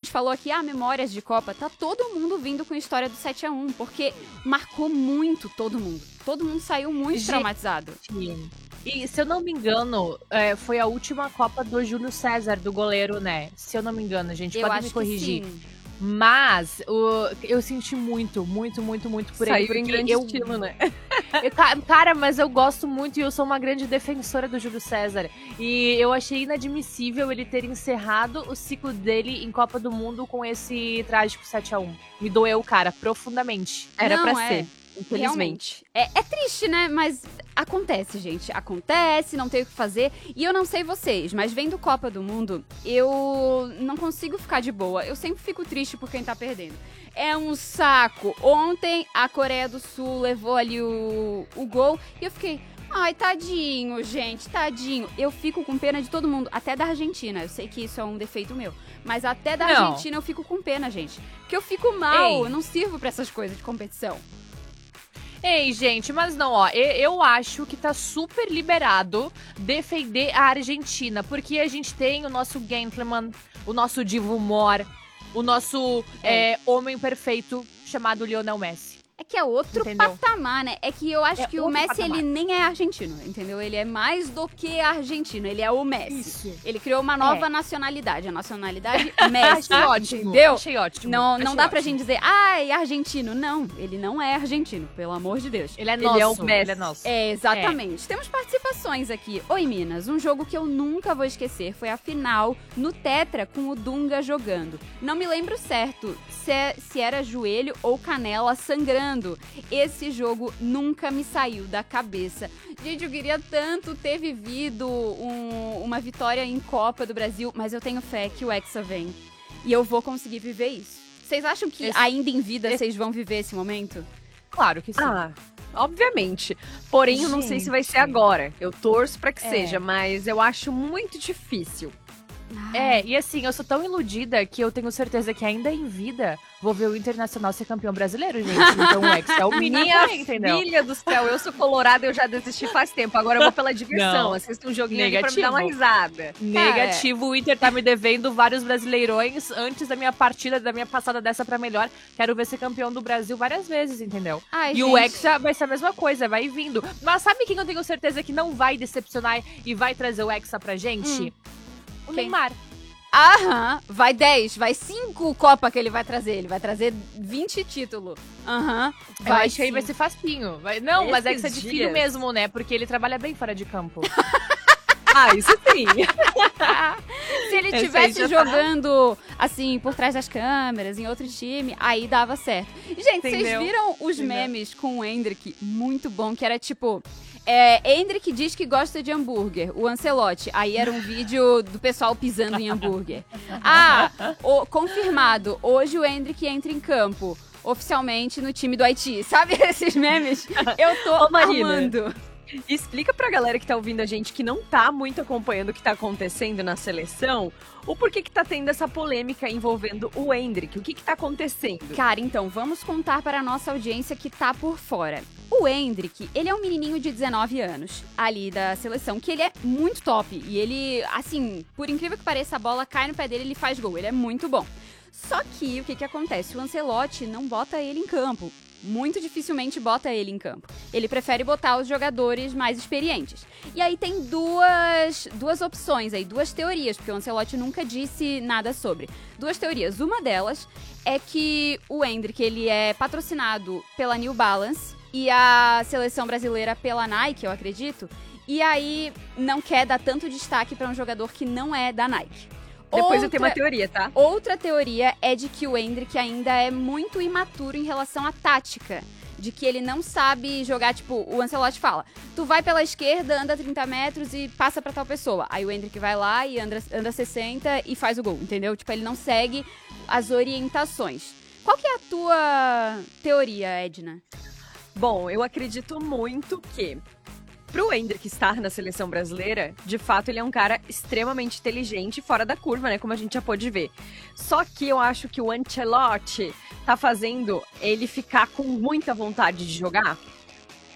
gente falou aqui, memórias de Copa, tá todo mundo vindo com a história do 7-1, porque marcou muito todo mundo. Todo mundo saiu muito traumatizado. E, se eu não me engano, foi a última Copa do Júlio César, do goleiro, né? Se eu não me engano, gente, pode me corrigir. Mas eu senti muito por ele. Saiu em grande estilo, né? Cara, mas eu gosto muito e eu sou uma grande defensora do Júlio César. E eu achei inadmissível ele ter encerrado o ciclo dele em Copa do Mundo com esse trágico 7-1. Me doeu, cara, profundamente. Era pra ser. Infelizmente. É triste, né? Mas acontece, gente. Acontece, não tem o que fazer. E eu não sei vocês, mas vendo Copa do Mundo, eu não consigo ficar de boa. Eu sempre fico triste por quem tá perdendo. É um saco. Ontem, a Coreia do Sul levou ali o gol e eu fiquei... Ai, tadinho, gente, tadinho. Eu fico com pena de todo mundo, até da Argentina. Eu sei que isso é um defeito meu. Mas até da Argentina eu fico com pena, gente. Porque eu fico mal, eu não sirvo pra essas coisas de competição. Ei, gente, mas não, ó, eu acho que tá super liberado defender a Argentina, porque a gente tem o nosso gentleman, o nosso divo mor, o nosso homem perfeito chamado Lionel Messi. É que é outro patamar, né? É que eu acho que o Messi, ele nem é argentino, entendeu? Ele é mais do que argentino, ele é o Messi. Isso. Ele criou uma nova nacionalidade, a nacionalidade Messi. Achei ótimo, entendeu? Achei ótimo. Não dá pra gente dizer, é argentino. Não, ele não é argentino, pelo amor de Deus. Ele é nosso. Ele é o Messi. Ele é nosso. Exatamente. Temos participações aqui. Oi, Minas. Um jogo que eu nunca vou esquecer foi a final no Tetra com o Dunga jogando. Não me lembro certo se era joelho ou canela sangrando. Esse jogo nunca me saiu da cabeça. Gente, eu queria tanto ter vivido uma vitória em Copa do Brasil, mas eu tenho fé que o Hexa vem. E eu vou conseguir viver isso. Vocês acham que ainda em vida vocês vão viver esse momento? Claro que sim. Obviamente. Porém, eu não sei se vai ser agora. Eu torço pra que seja, mas eu acho muito difícil. E assim, eu sou tão iludida que eu tenho certeza que ainda em vida vou ver o Internacional ser campeão brasileiro, gente. Então o Hexa é o mínimo, entendeu? Filha do céu, eu sou colorada, eu já desisti faz tempo. Agora eu vou pela diversão. Assisto um joguinho ali pra me dar uma risada. Negativo, o Inter tá me devendo vários brasileirões antes da minha partida, da minha passada dessa pra melhor. Quero ver ser campeão do Brasil várias vezes, entendeu? O Hexa vai ser a mesma coisa, vai vindo. Mas sabe quem eu tenho certeza que não vai decepcionar e vai trazer o Hexa pra gente? O Neymar. Vai 10, vai 5 Copa que ele vai trazer. Ele vai trazer 20 títulos. Eu acho que aí vai ser facinho. Mas é que é de filho mesmo, né? Porque ele trabalha bem fora de campo. Isso sim. Se ele estivesse jogando, assim, por trás das câmeras, em outro time, aí dava certo. Gente, vocês viram os memes com o Endrick? Muito bom, que era tipo... Endrick diz que gosta de hambúrguer, o Ancelotti. Aí era um vídeo do pessoal pisando em hambúrguer. Confirmado, hoje o Endrick entra em campo, oficialmente no time do Haiti. Sabe esses memes? Eu tô amando. Explica pra galera que tá ouvindo a gente que não tá muito acompanhando o que tá acontecendo na seleção, o porquê que tá tendo essa polêmica envolvendo o Endrick. O que tá acontecendo? Cara, então, vamos contar para a nossa audiência que tá por fora. O Endrick, ele é um menininho de 19 anos, ali da seleção, que ele é muito top. E ele, assim, por incrível que pareça, a bola cai no pé dele e ele faz gol. Ele é muito bom. Só que, o que acontece? O Ancelotti não bota ele em campo. Muito dificilmente bota ele em campo. Ele prefere botar os jogadores mais experientes. E aí tem duas opções aí, duas teorias, porque o Ancelotti nunca disse nada sobre. Duas teorias. Uma delas é que o Endrick, ele é patrocinado pela New Balance e a seleção brasileira pela Nike, eu acredito. E aí não quer dar tanto destaque para um jogador que não é da Nike. Depois eu tenho uma teoria, tá? Outra teoria é de que o Endrick ainda é muito imaturo em relação à tática. De que ele não sabe jogar, tipo, o Ancelotti fala, tu vai pela esquerda, anda 30 metros e passa pra tal pessoa. Aí o Endrick vai lá e anda 60 e faz o gol, entendeu? Tipo, ele não segue as orientações. Qual que é a tua teoria, Edna? Bom, eu acredito muito que... Pro Endrick estar na seleção brasileira, de fato ele é um cara extremamente inteligente, fora da curva, né, como a gente já pôde ver. Só que eu acho que o Ancelotti tá fazendo ele ficar com muita vontade de jogar.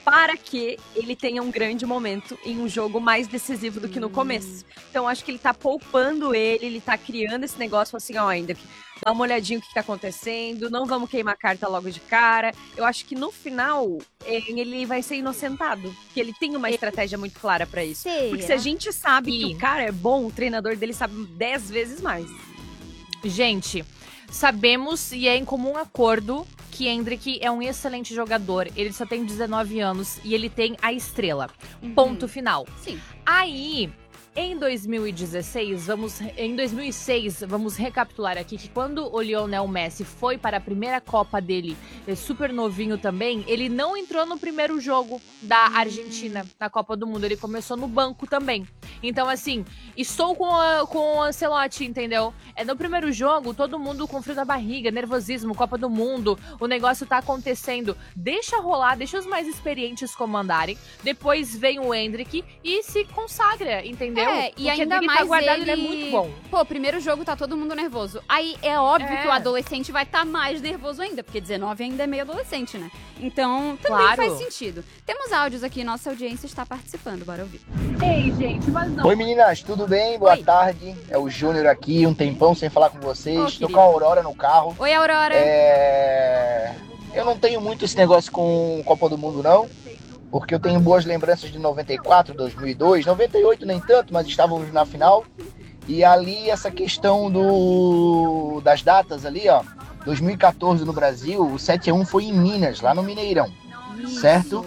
para que ele tenha um grande momento em um jogo mais decisivo do que no começo. Então, acho que ele tá poupando ele tá criando esse negócio assim, ó, ainda que dá uma olhadinha o que tá acontecendo, não vamos queimar a carta logo de cara. Eu acho que no final ele vai ser inocentado, que ele tem uma estratégia muito clara pra isso. Será? Porque se a gente sabe que o cara é bom, o treinador dele sabe 10 vezes mais. Gente, sabemos e é em comum acordo que Endrick é um excelente jogador. Ele só tem 19 anos e ele tem a estrela. Ponto final. Sim. Aí, em 2016, em 2006, vamos recapitular aqui que quando o Lionel Messi foi para a primeira Copa dele, super novinho também, ele não entrou no primeiro jogo da Argentina na Copa do Mundo. Ele começou no banco também. Então, assim, estou com o Ancelotti, entendeu? No primeiro jogo, todo mundo com frio da barriga, nervosismo, Copa do Mundo, o negócio tá acontecendo. Deixa rolar, deixa os mais experientes comandarem. Depois vem o Endrick e se consagra, entendeu? E Porque ainda ele mais tá guardado, ele é muito bom. Pô, primeiro jogo tá todo mundo nervoso. Aí é óbvio que o adolescente vai estar mais nervoso ainda, porque 19 ainda é meio adolescente, né? Então, também Claro. faz sentido. Temos áudios aqui, nossa audiência está participando, bora ouvir. Ei, gente, mas não. Oi meninas, tudo bem? Boa Oi. tarde. É o Júnior aqui, um tempão sem falar com vocês. Ô, Tô querido. com a Aurora no carro. Oi, Aurora. Eu não tenho muito esse negócio com Copa do Mundo não, porque eu tenho boas lembranças de 94, 2002, 98 nem tanto, mas estávamos na final. E ali essa questão das datas ali, ó, 2014 no Brasil, o 7-1 foi em Minas, lá no Mineirão, certo?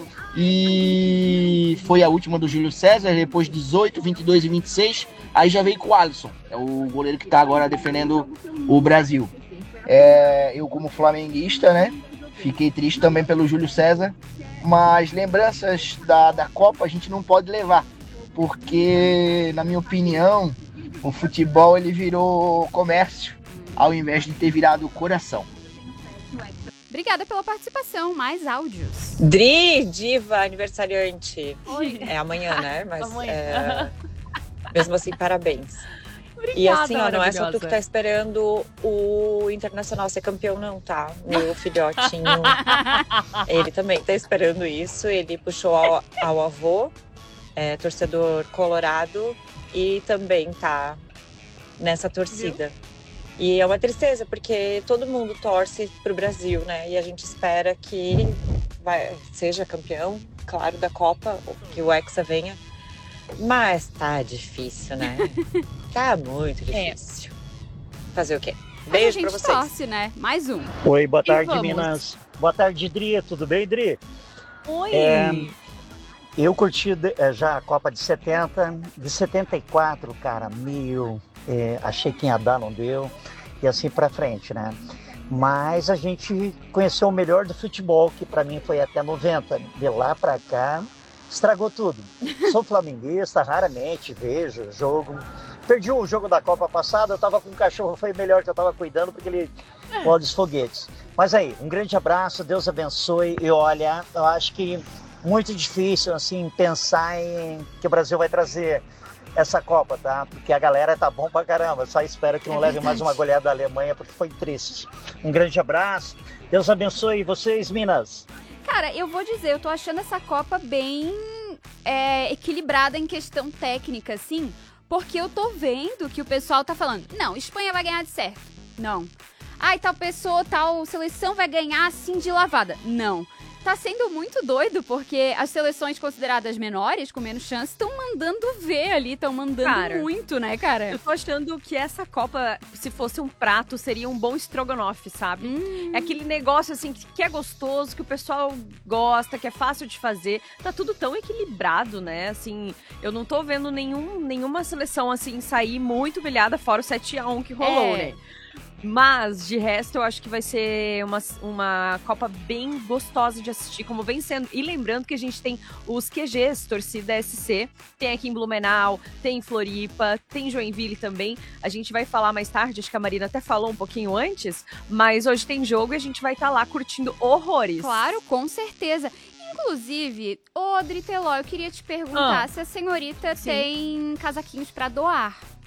E foi a última do Júlio César, depois 18, 22 e 26, aí já veio com o Alisson, é o goleiro que está agora defendendo o Brasil. Eu como flamenguista, né, fiquei triste também pelo Júlio César, mas lembranças da Copa a gente não pode levar, porque, na minha opinião, o futebol ele virou comércio, ao invés de ter virado coração. Obrigada pela participação, mais áudios. Dri, diva, aniversariante. Oi. É amanhã, né? Mas Amanhã. mesmo assim, parabéns. Obrigada, E assim, ó, não é só tu maravilhosa. que tá esperando o Internacional ser campeão, não, tá? Meu filhotinho, ele também tá esperando isso. Ele puxou ao avô, torcedor colorado, e também tá nessa torcida. E é uma tristeza, porque todo mundo torce pro Brasil, né? E a gente espera que seja campeão, claro, da Copa, que o Hexa venha. Mas tá difícil, né? Tá muito difícil. Fazer o quê? Mas Beijo a pra gente vocês. torce, né? Mais um. Oi, boa tarde, vamos. Minas. Boa tarde, Dri. Tudo bem, Dri? Oi. Eu curti já a Copa de 70, de 74, cara, achei que ia dar, não deu, e assim pra frente, né? Mas a gente conheceu o melhor do futebol, que pra mim foi até 90. De lá pra cá, estragou tudo. Sou flamenguista, raramente vejo jogo. Perdi o jogo da Copa passada, eu tava com um cachorro, foi melhor que eu tava cuidando, porque ele pode os foguetes. Mas aí, um grande abraço, Deus abençoe, e olha, eu acho que muito difícil, assim, pensar em que o Brasil vai trazer essa Copa, tá? Porque a galera tá bom pra caramba. Só espero que não leve mais uma goleada da Alemanha, porque foi triste. Um grande abraço. Deus abençoe vocês, Minas. Cara, eu vou dizer, eu tô achando essa Copa bem equilibrada em questão técnica, assim, porque eu tô vendo que o pessoal tá falando, não, Espanha vai ganhar de certo. Não. Ai, tal pessoa, tal seleção vai ganhar assim de lavada. Não. Tá sendo muito doido, porque as seleções consideradas menores, com menos chance, estão mandando ver ali, estão mandando muito, né, cara? Eu tô achando que essa Copa, se fosse um prato, seria um bom estrogonofe, sabe? É aquele negócio, assim, que é gostoso, que o pessoal gosta, que é fácil de fazer. Tá tudo tão equilibrado, né? Assim, eu não tô vendo nenhuma seleção, assim, sair muito brilhada, fora o 7-1 que rolou, né? Mas, de resto, eu acho que vai ser uma Copa bem gostosa de assistir, como vem sendo. E lembrando que a gente tem os QGs, torcida SC, tem aqui em Blumenau, tem em Floripa, tem em Joinville também. A gente vai falar mais tarde, acho que a Marina até falou um pouquinho antes, mas hoje tem jogo e a gente vai estar lá curtindo horrores. Claro, com certeza. Inclusive, Odri Teló, eu queria te perguntar se a senhorita tem casaquinhos pra doar.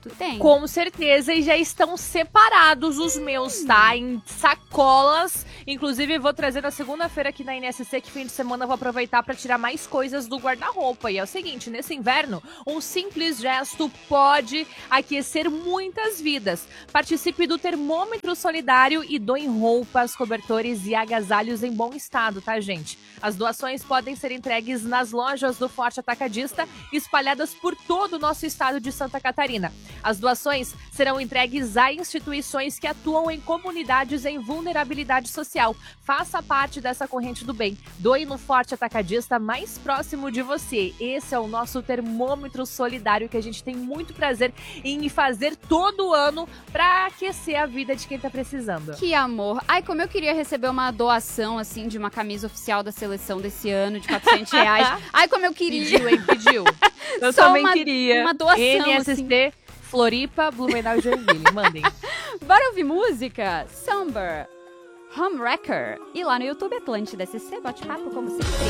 Tu tem? Com certeza, e já estão separados os meus, tá? Em sacolas. Inclusive, vou trazer na segunda-feira aqui na NSC, que fim de semana eu vou aproveitar pra tirar mais coisas do guarda-roupa. E é o seguinte, nesse inverno, um simples gesto pode aquecer muitas vidas. Participe do termômetro solidário e doe roupas, cobertores e agasalhos em bom estado, tá, gente? As doações podem ser entregues nas lojas do Forte Atacadista, espalhadas por todo o nosso estado de Santa Catarina. As doações serão entregues a instituições que atuam em comunidades em vulnerabilidade social. Faça parte dessa corrente do bem. Doe no Forte Atacadista mais próximo de você. Esse é o nosso termômetro solidário que a gente tem muito prazer em fazer todo ano para aquecer a vida de quem tá precisando. Que amor. Ai, como eu queria receber uma doação, assim, de uma camisa oficial da seleção desse ano, de R$400. Ai, como eu queria. Pediu, hein? Pediu. Eu Só também uma, queria. uma doação, NSC, assim. Floripa, Blumenau e Joinville. Mandem. Bora ouvir música? Somber, Homewrecker. E lá no YouTube, Atlântida SC, bate papo como sempre.